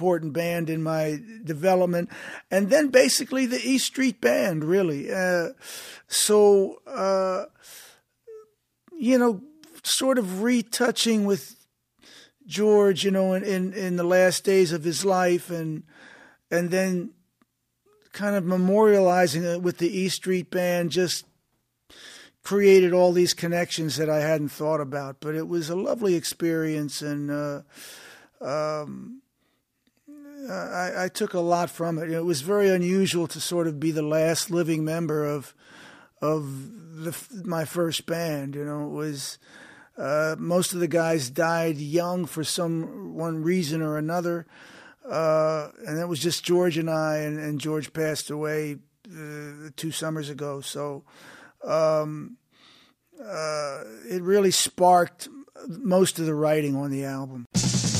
important band in my development. And then basically the E Street Band, really. Sort of retouching with George, in the last days of his life, and then kind of memorializing it with the E Street Band just created all these connections that I hadn't thought about. But it was a lovely experience, and I took a lot from it. It was very unusual to sort of be the last living member of my first band. It was most of the guys died young for one reason or another, and it was just George and I. And George passed away 2 summers ago. So it really sparked most of the writing on the album.